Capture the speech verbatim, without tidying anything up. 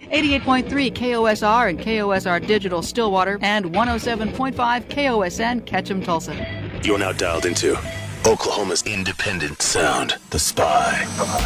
eighty-eight point three K O S R and K O S R Digital Stillwater, and one oh seven point five K O S N Ketchum Tulsa. You're now dialed into Oklahoma's independent sound, The Spy.